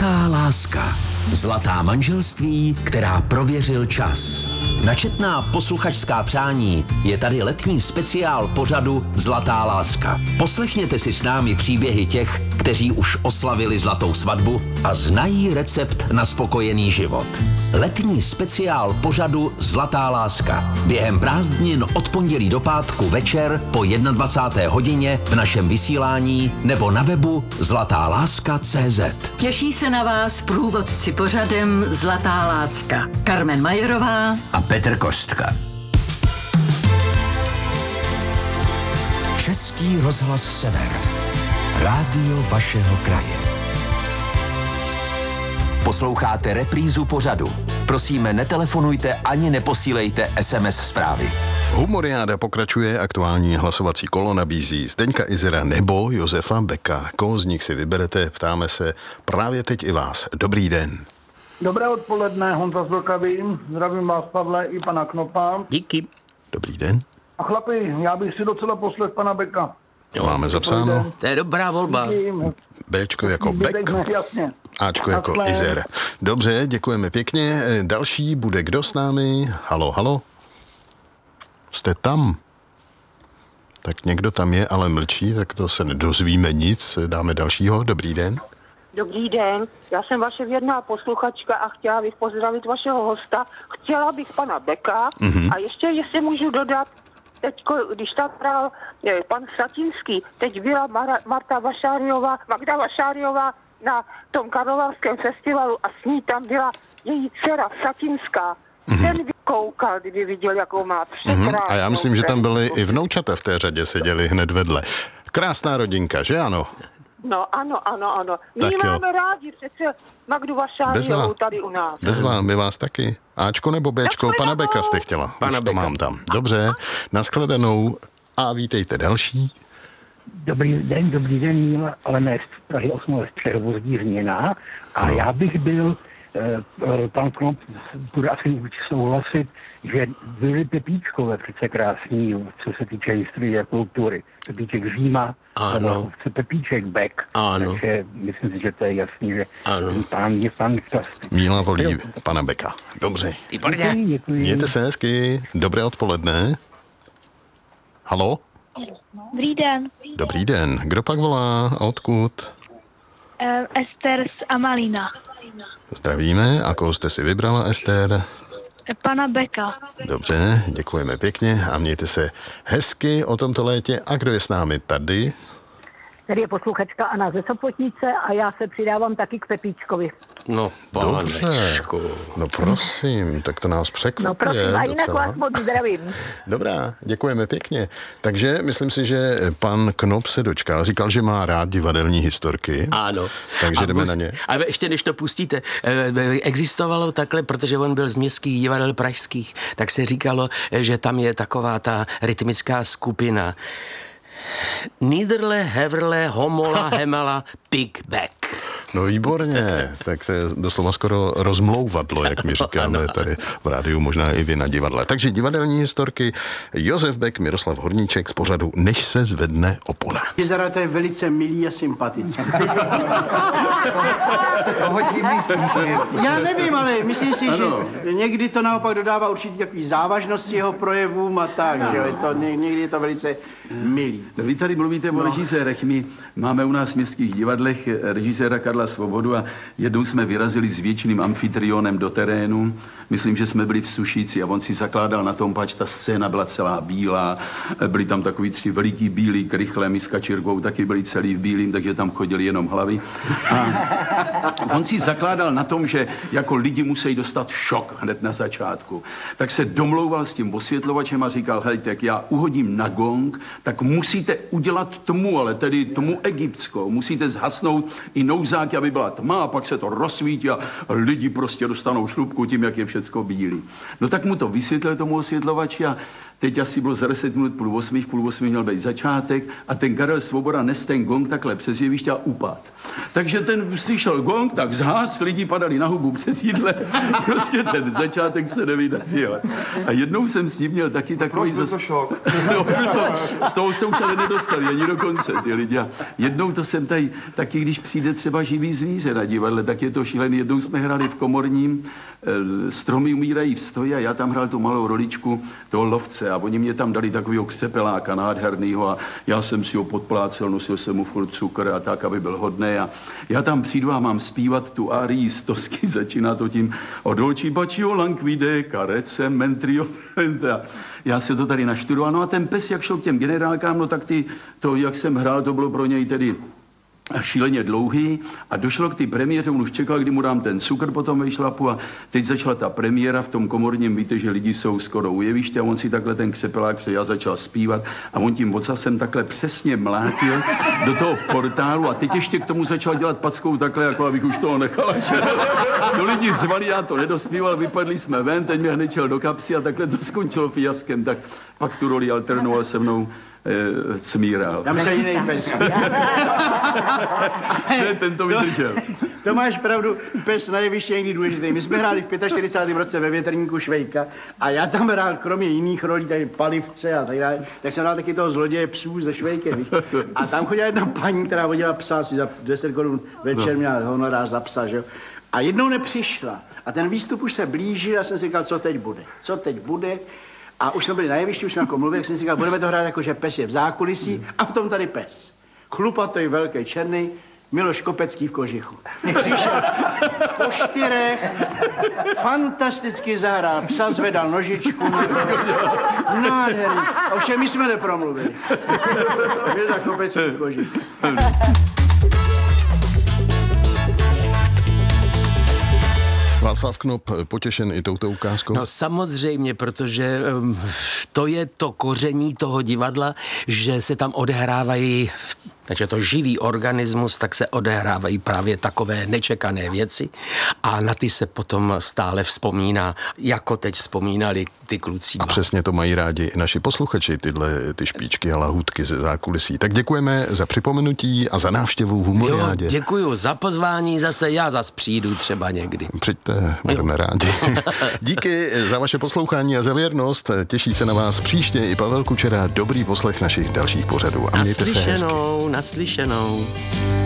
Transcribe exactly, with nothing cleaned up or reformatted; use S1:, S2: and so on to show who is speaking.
S1: Zlatá láska. Zlatá manželství, která prověřil čas. Na četná posluchačská přání je tady letní speciál pořadu Zlatá láska. Poslechněte si s námi příběhy těch, kteří už oslavili zlatou svatbu a znají recept na spokojený život. Letní speciál pořadu Zlatá láska. Během prázdnin od pondělí do pátku večer po dvacáté jedné hodině v našem vysílání nebo na webu zlatá láska tečka cé zet.
S2: Těší se na vás průvodci pořadem Zlatá láska. Carmen Majerová
S1: a Petr Kostka. Český rozhlas Sever. Rádio vašeho kraje. Posloucháte reprízu pořadu. Prosíme, netelefonujte ani neposílejte es em es zprávy.
S3: Humoriáda pokračuje, aktuální hlasovací kolo nabízí Zdeňka Izera nebo Josefa Beka. Koho z nich si vyberete, ptáme se právě teď i vás. Dobrý den.
S4: Dobré odpoledne, Honza z Vlkavy. Zdravím vás, Pavle, i pana Knopa.
S5: Díky.
S3: Dobrý den.
S4: A chlapi, já bych si docela poslech pana Beka.
S3: Jo, máme zapsáno.
S5: To je dobrá volba.
S3: Béčko jako Bek.
S4: Jasně.
S3: Áčko jako
S4: Takhle.
S3: Izer. Dobře, děkujeme pěkně. Další bude kdo s námi? Halo, halo. Jste tam? Tak někdo tam je, ale mlčí, tak to se nedozvíme nic. Dáme dalšího. Dobrý den.
S6: Dobrý den, já jsem vaše věrná posluchačka a chtěla bych pozdravit vašeho hosta. Chtěla bych pana Beka mm-hmm. a ještě, jestli můžu dodat, teďko, když tam hrál je, pan Satinský, teď byla Mara, Marta Vašáriová, Magda Vašáriová na tom karlovarském festivalu a s ní tam byla její dcera Satinská. Mm-hmm. Ten vykoukal, kdyby viděl, jakou má překrásnou.
S3: Mm-hmm. A já myslím, že tam byly i vnoučata v té řadě, seděli hned vedle. Krásná rodinka, že ano?
S6: No ano, ano, ano. My
S3: Tak jo.
S6: máme rádi přece Magdu Vašáriovou tady u nás.
S3: Bez vám, my vás taky. Áčko nebo Béčko?
S6: Tak
S3: Pana Beka jste chtěla.
S5: Pana
S3: Už to
S5: Beka.
S3: mám tam. Dobře, nashledanou a vítejte další.
S7: Dobrý den, dobrý den, Míla, ale ne z Prahy osm z Přehovozdí Změna. A
S3: Ano.
S7: já bych byl, eh, pan Knop bude asi určitě souhlasit, že byly Pepíčkové přece krásný, co se týče historie a kultury. Pepíček Říma,
S5: Ano.
S7: chce Pepíček Bek.
S5: Ano.
S7: Takže myslím si, že to je jasný, že
S5: Ano.
S7: ten pán je fantastický.
S3: Míla volí
S7: Jo.
S3: pana Beka. Dobře.
S5: Výborně.
S7: Děkuji, děkuji.
S3: Mějte se hezky. Dobré odpoledne. Halo?
S8: Dobrý den,
S3: Dobrý den. Kdo pak volá a odkud?
S8: uh, Ester z Amalína.
S3: Zdravíme. A koho jste si vybrala, Ester?
S8: Pana Beka.
S3: Dobře, děkujeme pěkně a mějte se hezky o tomto létě. A kdo je s námi tady?
S9: Tady je posluchačka Anna ze Sopotnice a já se přidávám taky k Pepíčkovi.
S5: No, panečku.
S3: No prosím, tak to nás
S9: No
S3: překvapuje
S9: prosím, a jinak
S3: docela.
S9: vás moc zdravím.
S3: Dobrá, děkujeme pěkně. Takže myslím si, že pan Knop se dočkal. Říkal, že má rád divadelní historky.
S5: Ano.
S3: Takže
S5: A
S3: jdeme
S5: mus-
S3: na ně.
S5: A ještě než to pustíte, eh, existovalo takhle, protože on byl z městských divadel pražských, tak se říkalo, že tam je taková ta rytmická skupina. Niederle, Heverle, Homola, Hemela, Big Back.
S3: No výborně, tak to je doslova skoro rozmlouvadlo, jak my říkáme tady v rádiu, možná i vy na divadle. Takže divadelní historky, Josef Bek, Miroslav Horníček z pořadu Než se zvedne opona.
S10: Izera, to je velice milý a sympatický. Já nevím, ale myslím si, že někdy to naopak dodává určitě takový závažnosti jeho projevům a tak, že jo, je to, ně- někdy je to velice milý.
S11: No, vy tady mluvíte o režisérech. My máme u nás v městských divadlech režiséra Karla Svobodu a jednou jsme vyrazili s věčným amfitrionem do terénu. Myslím, že jsme byli v Sušíci a on si zakládal na tom, pač ta scéna byla celá bílá. Byli tam takový tři veliký bílí krychle, my s kačírkou taky byli celý v bílým, takže tam chodili jenom hlavy. A on si zakládal na tom, že jako lidi musí dostat šok hned na začátku. Tak se domlouval s tím osvětlovačem a říkal, hej, tak já uhodím na gong, tak musíte udělat tmu, ale tedy tmu egyptskou. Musíte zhasnout i nouzáky, aby byla tma a pak se to rozsvítí a lidi prostě dostanou šlupku tím, jak je všecko bílý. No tak mu to vysvětlil tomu osvětlovači a teď asi bylo za deset minut půl osmi, půl osmi měl být začátek a ten Karel Svoboda nes ten gong takhle přes jeviště a upad. Takže ten slyšel gong, tak zhás, lidi padali na hubu přes jídle, prostě ten začátek se nevydařil. A jednou jsem s ním měl taky takový...
S12: Byl to šok.
S11: No, to, z toho se už ale nedostali ani do konce ty lidi. A jednou to jsem tady, taky když přijde třeba živý zvíře na divadle, tak je to šílený. Jednou jsme hráli v Komorním, Stromy umírají v stoji a já tam hrál tu malou roličku toho lovce a oni mě tam dali takovýho křepeláka nádhernýho a já jsem si ho podplácel, nosil jsem mu furt cukr a tak, aby byl hodnej a já tam přijdu a mám zpívat tu árii z Tosky, začíná to tím od dolčí bačího lankvide, karece, mentrio, já se to tady naštudoval, no a ten pes, jak šel k těm generálkám, no tak ty, to, jak jsem hrál, to bylo pro něj tedy šíleně dlouhý a došlo k té premiéře, on už čekal, kdy mu dám ten cukr potom ve šlapu a teď začala ta premiéra v tom Komorním, víte, že lidi jsou skoro u jeviště a on si takhle ten křepelák přeje, já začal zpívat a on tím ocasem takhle přesně mlátil do toho portálu a teď ještě k tomu začal dělat packou takhle, jako abych už toho nechala, že no lidi zvali, já to nedospíval, vypadli jsme ven, teď mě hned šel do kapsy a takhle to skončilo fiaskem, tak pak tu roli alternoval se mnou E, cmíral.
S10: Já myslím jiný pes.
S11: Ne, ten to vydržel.
S10: To, to máš pravdu, pes na jeviště je někdy důležitý. My jsme hráli v čtyřicátém pátém roce ve Větrníku Švejka a já tam hrál kromě jiných rolí, tady Palivce a tak dále, tak jsem hrál taky toho zloděje psů ze Švejkem, víš. A tam chodila jedna paní, která vodila psa, si za deset korun večer měla honorář za psa, že jo. A jednou nepřišla. A ten výstup už se blížil a jsem si říkal, co teď bude, co teď bude. A už jsme byli na jevišti, už jsme jako mluvili, jak jsem si říkal, budeme to hrát jako, že pes je v zákulisí a v tom tady pes. Chlupatý, velký, černý, Miloš Kopecký v kožichu. Přišel po čtyřech, fantasticky zahrál, psa zvedal nožičku, nádherný. Ovšem my jsme nepromluvili. Milda Kopecký v kožichu.
S3: Václav Knop potěšen i touto ukázkou?
S5: No samozřejmě, protože um, to je to koření toho divadla, že se tam odehrávají, takže to živý organismus, tak se odehrávají právě takové nečekané věci a na ty se potom stále vzpomíná, jako teď vzpomínali ty kluci.
S3: A přesně to mají rádi i naši posluchači, tyhle ty špičky a lahůdky ze zákulisí. Tak děkujeme za připomenutí a za návštěvu v Humoriádě.
S5: Jo, děkuju za pozvání, zase já zas přijdu třeba někdy.
S3: Přijďte, budeme rádi. Díky za vaše poslouchání a za věrnost. Těší se na vás příště i Pavel Kučera. Dobrý poslech našich dalších pořadů a mějte se hezky.
S5: Naslyšenou.